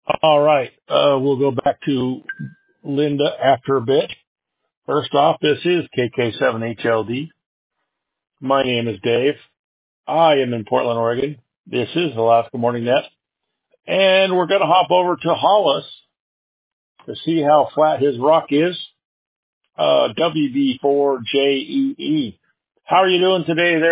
All right. We'll go back to Linda after a bit. First off, this is KK7HLD. My name is Dave. I am in Portland, Oregon. This is Alaska Morning Net. And we're going to hop over to Hollis to see how flat his rock is. WB4JEE. How are you doing today there?